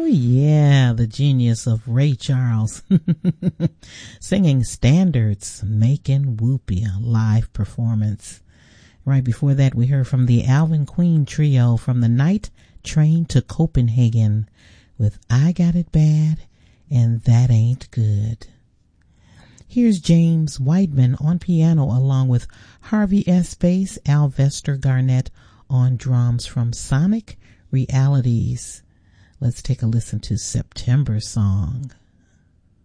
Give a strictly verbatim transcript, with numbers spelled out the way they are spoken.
Yeah, the genius of Ray Charles singing Standards, Making Whoopee, a live performance. Right before that, we heard from the Alvin Queen Trio from the Night Train to Copenhagen with I Got It Bad and That Ain't Good. Here's James Whiteman on piano along with Harvey S. Bass, Alvester Garnett on drums from Sonic Realities. Let's take a listen to September Song.